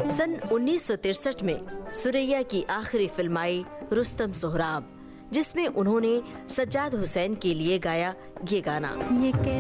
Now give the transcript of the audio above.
सन 1963 में सुरैया की आखिरी फिल्म आई रुस्तम सोहराब, जिसमें उन्होंने सज्जाद हुसैन के लिए गाया ये गाना।